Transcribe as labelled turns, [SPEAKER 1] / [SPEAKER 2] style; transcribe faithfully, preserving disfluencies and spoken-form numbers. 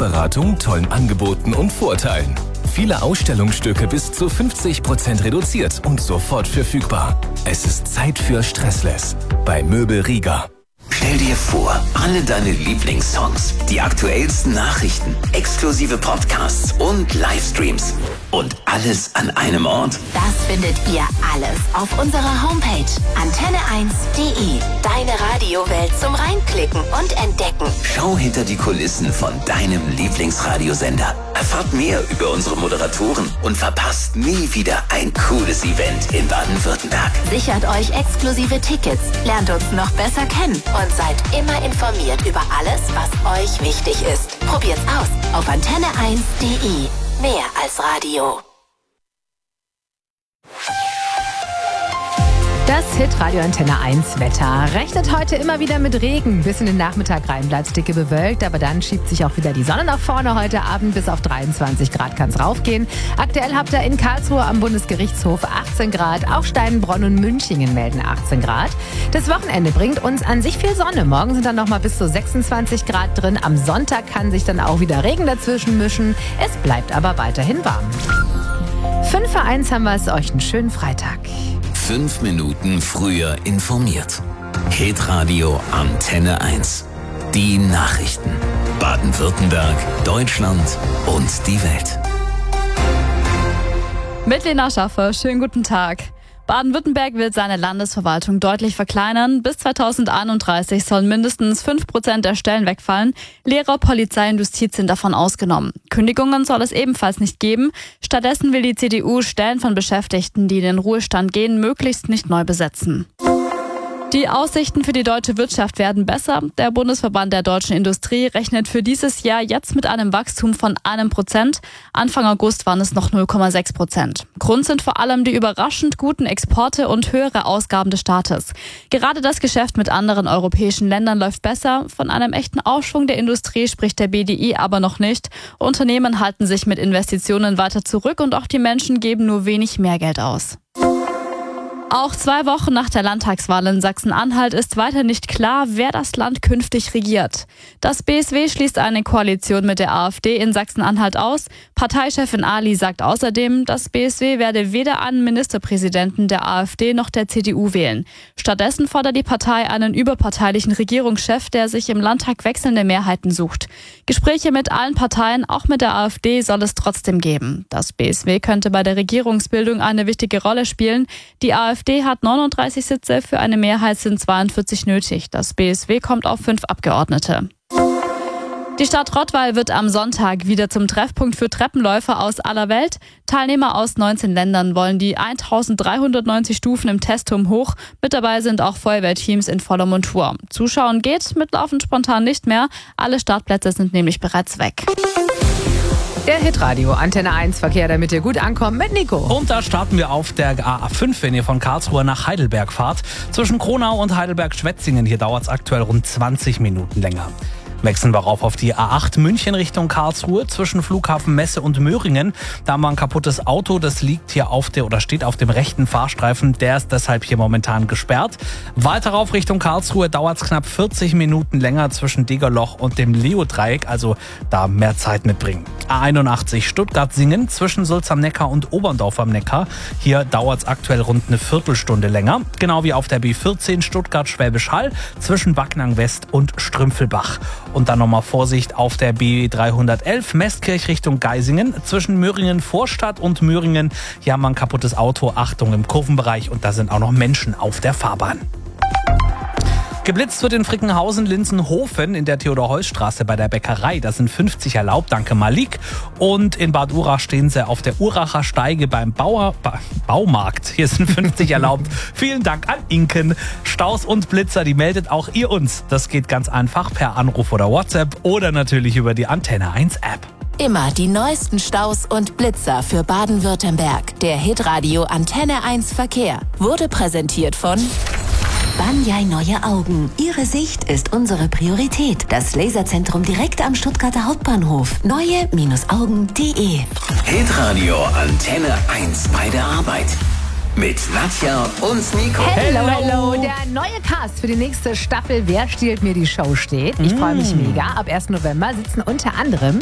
[SPEAKER 1] Fachberatung, tollen Angeboten und Vorteilen. Viele Ausstellungsstücke bis zu fünfzig Prozent reduziert und sofort verfügbar. Es ist Zeit für Stressless bei Möbel Rieger.
[SPEAKER 2] Stell dir vor, alle deine Lieblingssongs, die aktuellsten Nachrichten, exklusive Podcasts und Livestreams und alles an einem Ort?
[SPEAKER 3] Das findet ihr alles auf unserer Homepage antenne eins punkt de. Deine Radiowelt zum Reinklicken und Entdecken.
[SPEAKER 2] Schau hinter die Kulissen von deinem Lieblingsradiosender. Erfahrt mehr über unsere Moderatoren und verpasst nie wieder ein cooles Event in Baden-Württemberg.
[SPEAKER 3] Sichert euch exklusive Tickets, lernt uns noch besser kennen und seid immer informiert über alles, was euch wichtig ist. Probiert's aus auf antenne eins punkt de. Mehr als Radio.
[SPEAKER 4] Das Hitradio Antenne eins Wetter rechnet heute immer wieder mit Regen. Bis in den Nachmittag rein bleibt es dicke bewölkt, aber dann schiebt sich auch wieder die Sonne nach vorne. Heute Abend bis auf dreiundzwanzig Grad kann es raufgehen. Aktuell habt ihr in Karlsruhe am Bundesgerichtshof achtzehn Grad. Auch Steinbronn und Münchingen melden achtzehn Grad. Das Wochenende bringt uns an sich viel Sonne. Morgen sind dann nochmal bis zu sechsundzwanzig Grad drin. Am Sonntag kann sich dann auch wieder Regen dazwischen mischen. Es bleibt aber weiterhin warm. fünf vor eins haben wir es euch. Einen schönen Freitag.
[SPEAKER 2] Fünf Minuten früher informiert. Hitradio Antenne eins. Die Nachrichten. Baden-Württemberg, Deutschland und die Welt.
[SPEAKER 5] Mit Lena Schaffer, schönen guten Tag. Baden-Württemberg wird seine Landesverwaltung deutlich verkleinern. Bis zweitausendeinunddreißig sollen mindestens fünf Prozent der Stellen wegfallen. Lehrer, Polizei und Justiz sind davon ausgenommen. Kündigungen soll es ebenfalls nicht geben. Stattdessen will die C D U Stellen von Beschäftigten, die in den Ruhestand gehen, möglichst nicht neu besetzen. Die Aussichten für die deutsche Wirtschaft werden besser. Der Bundesverband der deutschen Industrie rechnet für dieses Jahr jetzt mit einem Wachstum von einem Prozent. Anfang August waren es noch null Komma sechs Prozent. Grund sind vor allem die überraschend guten Exporte und höhere Ausgaben des Staates. Gerade das Geschäft mit anderen europäischen Ländern läuft besser. Von einem echten Aufschwung der Industrie spricht der B D I aber noch nicht. Unternehmen halten sich mit Investitionen weiter zurück und auch die Menschen geben nur wenig mehr Geld aus. Auch zwei Wochen nach der Landtagswahl in Sachsen-Anhalt ist weiter nicht klar, wer das Land künftig regiert. Das B S W schließt eine Koalition mit der AfD in Sachsen-Anhalt aus. Parteichefin Ali sagt außerdem, das B S W werde weder einen Ministerpräsidenten der AfD noch der C D U wählen. Stattdessen fordert die Partei einen überparteilichen Regierungschef, der sich im Landtag wechselnde Mehrheiten sucht. Gespräche mit allen Parteien, auch mit der AfD, soll es trotzdem geben. Das B S W könnte bei der Regierungsbildung eine wichtige Rolle spielen. Die AfD Die AfD hat neununddreißig Sitze, für eine Mehrheit sind zweiundvierzig nötig. Das B S W kommt auf fünf Abgeordnete. Die Stadt Rottweil wird am Sonntag wieder zum Treffpunkt für Treppenläufer aus aller Welt. Teilnehmer aus neunzehn Ländern wollen die eintausenddreihundertneunzig Stufen im Testturm hoch. Mit dabei sind auch Feuerwehrteams in voller Montur. Zuschauen geht mit Laufen spontan nicht mehr. Alle Startplätze sind nämlich bereits weg.
[SPEAKER 4] Der Hitradio Antenne eins Verkehr, damit ihr gut ankommt, mit Nico.
[SPEAKER 6] Und da starten wir auf der A fünf, wenn ihr von Karlsruhe nach Heidelberg fahrt. Zwischen Kronau und Heidelberg-Schwetzingen, hier dauert es aktuell rund zwanzig Minuten länger. Wechseln wir rauf auf die A acht München Richtung Karlsruhe zwischen Flughafen Messe und Möhringen. Da haben wir ein kaputtes Auto, das liegt hier auf der oder steht auf dem rechten Fahrstreifen. Der ist deshalb hier momentan gesperrt. Weiter rauf Richtung Karlsruhe dauert es knapp vierzig Minuten länger zwischen Degerloch und dem Leo-Dreieck, also da mehr Zeit mitbringen. A einundachtzig Stuttgart-Singen zwischen Sulz am Neckar und Oberndorf am Neckar. Hier dauert es aktuell rund eine Viertelstunde länger. Genau wie auf der B vierzehn Stuttgart-Schwäbisch Hall zwischen Backnang West und Strümpfelbach. Und dann nochmal Vorsicht auf der B dreihundertelf Mestkirch Richtung Geisingen. Zwischen Möhringen Vorstadt und Möhringen. Hier haben wir ein kaputtes Auto. Achtung im Kurvenbereich. Und da sind auch noch Menschen auf der Fahrbahn. Geblitzt wird in Frickenhausen-Linzenhofen in der Theodor-Heuss-Straße bei der Bäckerei. Da sind fünfzig erlaubt, danke Malik. Und in Bad Urach stehen sie auf der Uracher Steige beim Bauer, ba, Baumarkt. Hier sind fünfzig erlaubt. Vielen Dank an Inken. Staus und Blitzer, die meldet auch ihr uns. Das geht ganz einfach per Anruf oder WhatsApp oder natürlich über die Antenne eins App.
[SPEAKER 3] Immer die neuesten Staus und Blitzer für Baden-Württemberg. Der Hitradio Antenne eins Verkehr wurde präsentiert von Banyai Neue Augen. Ihre Sicht ist unsere Priorität. Das Laserzentrum direkt am Stuttgarter Hauptbahnhof. neue Augen punkt de.
[SPEAKER 2] Hitradio Antenne eins bei der Arbeit. Mit Nadja und Nico.
[SPEAKER 4] Hello, hello. Der neue Cast für die nächste Staffel Wer stiehlt mir die Show steht. Ich freue mich mega. Ab ersten November sitzen unter anderem